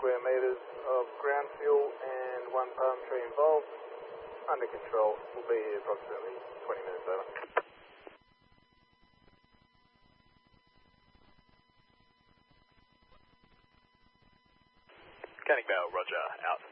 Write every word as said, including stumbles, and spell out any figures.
square metres of ground fuel and one palm tree involved. Under control. We'll be here approximately twenty minutes over. Canning Vale, roger, out.